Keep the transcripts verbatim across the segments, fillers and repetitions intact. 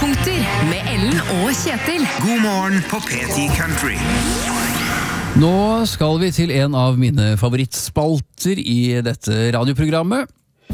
Høydepunkter med Ellen og Kjetil. God morgen på P ti Country. Nå skal vi til en av mine favorittspalter i dette radioprogrammet.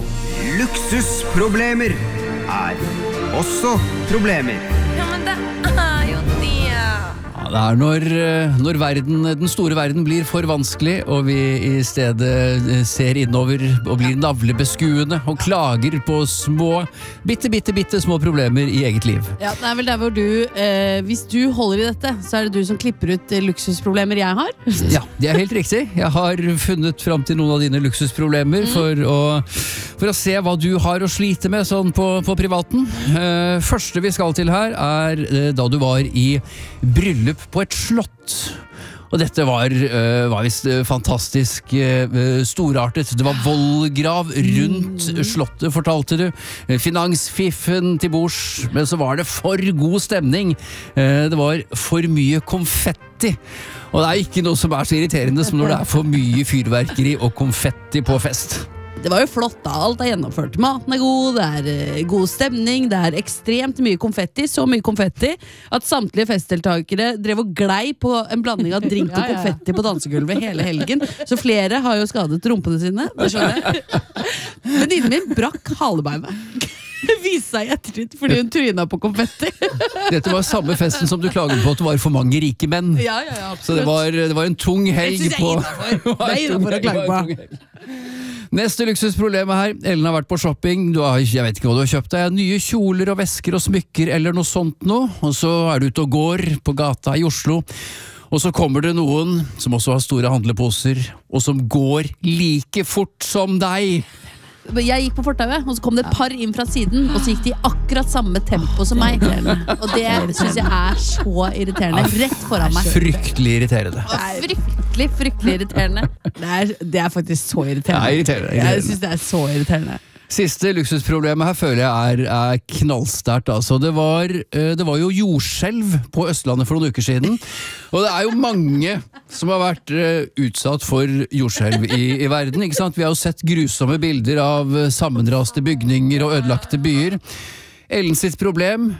Luksusproblemer er også problemer. Ja, men det er jo det. Ja, det er når, når verden, den store verden blir for vanskelig, og vi i stedet ser innover og blir navlebeskuende og klager på små, bitte, bitte, bitte små problemer i eget liv. Ja, det er vel der hvor du, eh, hvis du holder i dette, så er det du som klipper ut eh, luksusproblemer jeg har. Ja, det er helt riktig. Jeg har funnet fram til noen av dine luksusproblemer mm. for, å, for å se hva du har å slite med sånn på, på privaten. Eh, første vi skal til her er eh, da du var i bryllup på et slott. Og dette var, uh, var visst uh, fantastisk uh, storartet. Det var vollgrav rundt mm. slottet, fortalte du. Finansfiffen til bords, men så var det for god stemning. Uh, det var for mye konfetti. Og det er ikke noe som er så irriterende som når det er for mye fyrverkeri og konfetti på fest. Det var jo flott da, alt er gjennomført. Maten er god, det er uh, god stemning, det er ekstremt mye konfetti, så mye konfetti at samtlige festdeltakere drev og glei på en blanding av drink og konfetti på dansegulvet hele helgen. Så flere har jo skadet rumpene sine, det skjønner jeg. Venninnen min brakk halebeinet. Det viste seg i ettertid fordi hun tryna på konfetti. Dette var samme festen som du klaget på at det var for mange rike menn. Ja, ja, ja, så det var, det var en tung helg på... Det er innenfor å klage på. Neste luksusproblemet her. Ellen har vært på shopping. Du har, jeg vet ikke hva du har kjøpt deg. Nye kjoler og vesker og smykker eller noe sånt nå. Og så er du ute og går på gata i Oslo. Og så kommer det noen som også har store handleposer, og som går like fort som deg. Jeg gikk på fortauet, og så kom det et par inn fra siden, og så gikk de i akkurat samme tempo som meg. Og det synes jeg er så irriterende. Rett foran meg. Fryktelig irriterende. Fryktelig, fryktelig irriterende. Det er, det er faktisk så irriterende. Ja, irriterende, irriterende. Jeg synes det er så irriterende. Siste luksusproblemet her føler jeg er, er knallstert. Altså. Det, var, det var jo jordskjelv på Østlandet for noen uker siden, og det er jo mange som har vært utsatt for jordskjelv i, i verden. Ikke sant? Vi har jo sett grusomme bilder av sammenraste bygninger og ødelagte byer. Ellen sitt problem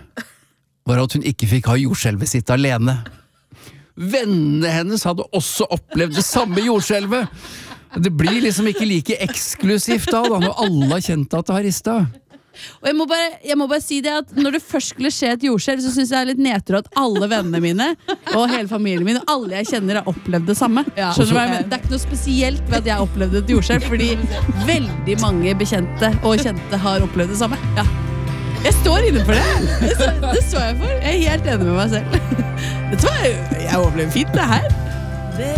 var at hun ikke fikk ha jordskjelvet sitt alene. Vennene hennes hadde også opplevd det samme jordskjelvet. Det blir liksom ikke like eksklusivt da, da når alle har kjent at det har ristet. Og jeg må, bare, jeg må bare si det at når det først skulle skje et jordskjelv, så synes jeg det er litt nedtur at alle vennene mine og hele familien min og alle jeg kjenner har opplevd det samme. Ja. Skjønner du hva jeg mener? Det er ikke noe spesielt ved at jeg har opplevd et jordskjelv, fordi veldig mange bekjente og kjente har opplevd det samme. Ja. Jeg står inne for det. Det står, det står jeg for. Jeg er helt enig med meg selv. Vet du hva? Jeg overlever fint det her.